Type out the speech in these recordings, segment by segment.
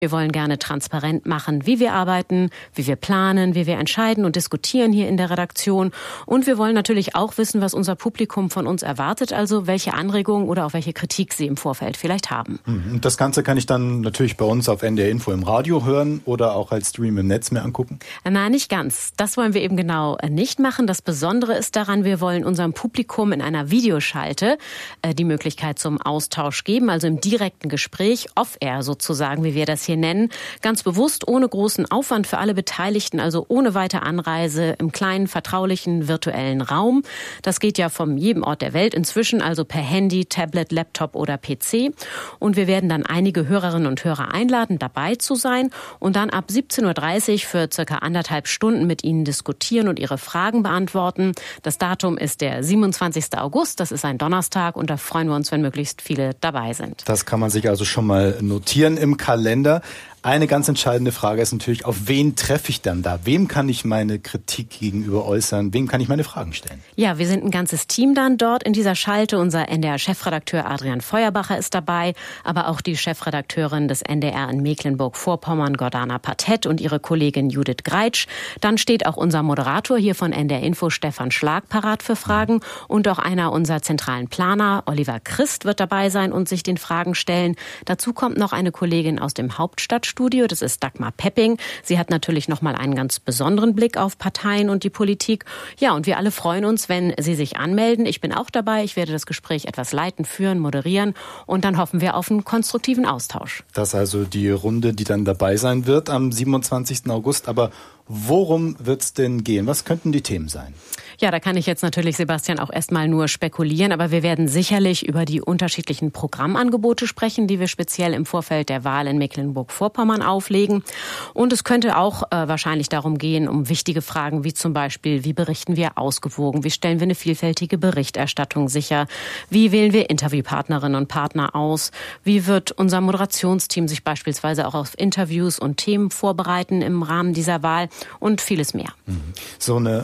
Wir wollen gerne transparent machen, wie wir arbeiten, wie wir planen, wie wir entscheiden und diskutieren hier in der Redaktion. Und wir wollen natürlich auch wissen, was unser Publikum von uns erwartet, also welche Anregungen oder auch welche Kritik sie im Vorfeld vielleicht haben. Und das Ganze kann ich dann natürlich bei uns auf NDR Info im Radio hören oder auch als Stream im Netz mir angucken? Nein, nicht ganz. Das wollen wir eben genau nicht machen. Das Besondere ist daran, wir wollen unserem Publikum in einer Videoschalte die Möglichkeit zum Austausch geben, also im direkten Gespräch, off-air sozusagen, wie wir das hier nennen, ganz bewusst ohne großen Aufwand für alle Beteiligten, also ohne weite Anreise im kleinen, vertraulichen, virtuellen Raum. Das geht ja von jedem Ort der Welt inzwischen, also per Handy, Tablet, Laptop oder PC. Und wir werden dann einige Hörerinnen und Hörer einladen, dabei zu sein und dann ab 17.30 Uhr für circa 1,5 Stunden mit Ihnen diskutieren und Ihre Fragen beantworten. Das Datum ist der 27. August, das ist ein Donnerstag und da freuen wir uns, wenn möglichst viele dabei sind. Das kann man sich also schon mal notieren im Kalender. Eine ganz entscheidende Frage ist natürlich, auf wen treffe ich dann da? Wem kann ich meine Kritik gegenüber äußern? Wem kann ich meine Fragen stellen? Ja, wir sind ein ganzes Team dann dort in dieser Schalte. Unser NDR-Chefredakteur Adrian Feuerbacher ist dabei, aber auch die Chefredakteurin des NDR in Mecklenburg-Vorpommern, Gordana Patett, und ihre Kollegin Judith Greitsch. Dann steht auch unser Moderator hier von NDR Info, Stefan Schlag, parat für Fragen. Und auch einer unserer zentralen Planer, Oliver Christ, wird dabei sein und sich den Fragen stellen. Dazu kommt noch eine Kollegin aus dem Hauptstadtstudio, das ist Dagmar Pepping. Sie hat natürlich nochmal einen ganz besonderen Blick auf Parteien und die Politik. Ja, und wir alle freuen uns, wenn Sie sich anmelden. Ich bin auch dabei. Ich werde das Gespräch etwas leiten, führen, moderieren und dann hoffen wir auf einen konstruktiven Austausch. Das ist also die Runde, die dann dabei sein wird am 27. August. Aber worum wird es denn gehen? Was könnten die Themen sein? Ja, da kann ich jetzt natürlich, Sebastian, auch erstmal nur spekulieren, aber wir werden sicherlich über die unterschiedlichen Programmangebote sprechen, die wir speziell im Vorfeld der Wahl in Mecklenburg-Vorpommern auflegen. Und es könnte auch wahrscheinlich darum gehen, um wichtige Fragen wie zum Beispiel, wie berichten wir ausgewogen, wie stellen wir eine vielfältige Berichterstattung sicher, wie wählen wir Interviewpartnerinnen und Partner aus, wie wird unser Moderationsteam sich beispielsweise auch auf Interviews und Themen vorbereiten im Rahmen dieser Wahl und vieles mehr. So eine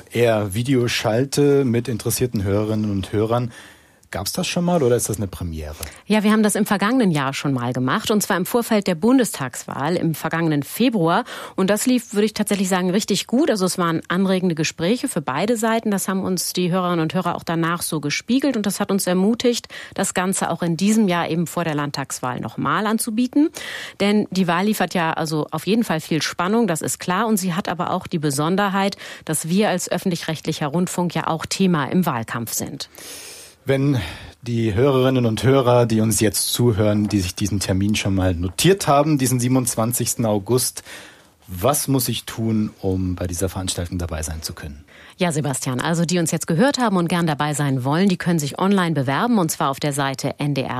Off-Air-Videoschalte mit interessierten Hörerinnen und Hörern. Gab es das schon mal oder ist das eine Premiere? Ja, wir haben das im vergangenen Jahr schon mal gemacht und zwar im Vorfeld der Bundestagswahl im vergangenen Februar. Und das lief, würde ich tatsächlich sagen, richtig gut. Also es waren anregende Gespräche für beide Seiten. Das haben uns die Hörerinnen und Hörer auch danach so gespiegelt und das hat uns ermutigt, das Ganze auch in diesem Jahr eben vor der Landtagswahl nochmal anzubieten. Denn die Wahl liefert ja also auf jeden Fall viel Spannung, das ist klar. Und sie hat aber auch die Besonderheit, dass wir als öffentlich-rechtlicher Rundfunk ja auch Thema im Wahlkampf sind. Wenn die Hörerinnen und Hörer, die uns jetzt zuhören, die sich diesen Termin schon mal notiert haben, diesen 27. August, was muss ich tun, um bei dieser Veranstaltung dabei sein zu können? Ja, Sebastian, also die uns jetzt gehört haben und gern dabei sein wollen, die können sich online bewerben und zwar auf der Seite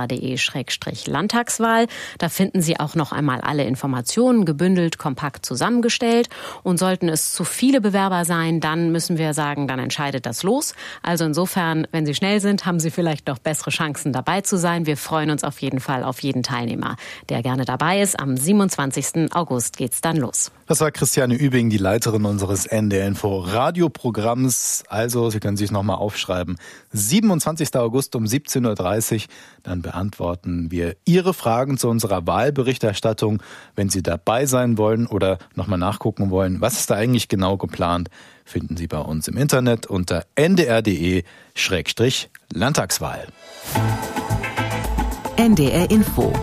ndr.de/Landtagswahl. Da finden Sie auch noch einmal alle Informationen gebündelt, kompakt zusammengestellt. Und sollten es zu viele Bewerber sein, dann müssen wir sagen, dann entscheidet das Los. Also insofern, wenn Sie schnell sind, haben Sie vielleicht noch bessere Chancen dabei zu sein. Wir freuen uns auf jeden Fall auf jeden Teilnehmer, der gerne dabei ist. Am 27. August geht's dann los. Das war Christiane Übing, die Leiterin unseres NDR Info Radioprogramms. Also, Sie können sich es nochmal aufschreiben. 27. August um 17.30 Uhr. Dann beantworten wir Ihre Fragen zu unserer Wahlberichterstattung. Wenn Sie dabei sein wollen oder nochmal nachgucken wollen, was ist da eigentlich genau geplant, finden Sie bei uns im Internet unter ndr.de/Landtagswahl. NDR Info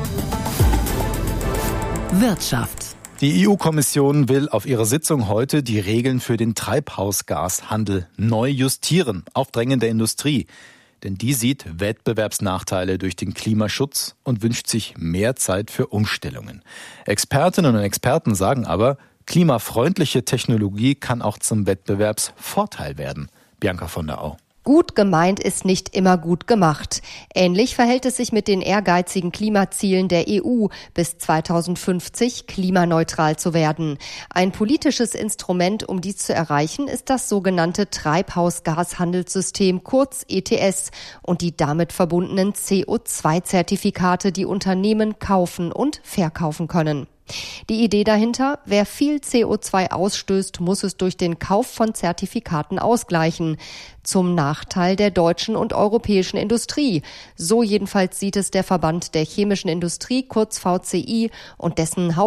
Wirtschaft. Die EU-Kommission will auf ihrer Sitzung heute die Regeln für den Treibhausgashandel neu justieren, auf Drängen der Industrie. Denn die sieht Wettbewerbsnachteile durch den Klimaschutz und wünscht sich mehr Zeit für Umstellungen. Expertinnen und Experten sagen aber, klimafreundliche Technologie kann auch zum Wettbewerbsvorteil werden. Bianca von der Au. Gut gemeint ist nicht immer gut gemacht. Ähnlich verhält es sich mit den ehrgeizigen Klimazielen der EU, bis 2050 klimaneutral zu werden. Ein politisches Instrument, um dies zu erreichen, ist das sogenannte Treibhausgashandelssystem, kurz ETS, und die damit verbundenen CO2-Zertifikate, die Unternehmen kaufen und verkaufen können. Die Idee dahinter: Wer viel CO2 ausstößt, muss es durch den Kauf von Zertifikaten ausgleichen. Zum Nachteil der deutschen und europäischen Industrie. So jedenfalls sieht es der Verband der chemischen Industrie, kurz VCI, und dessen